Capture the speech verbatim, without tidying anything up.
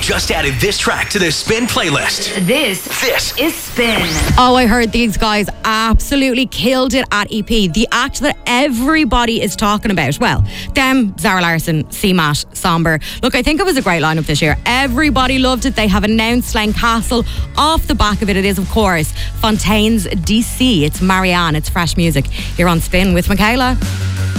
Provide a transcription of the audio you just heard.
just added this track to their Spin playlist. This, this is Spin. Oh, I heard these guys absolutely killed it at E P. The act that everybody is talking about. Well, them, Zara Larsson, C-Matt, Somber. Look, I think it was a great lineup this year. Everybody loved it. They have announced Slane Castle. Off the back of it, it is, of course, Fontaine's D C. It's Marianne. It's fresh music here on Spin with Michaela.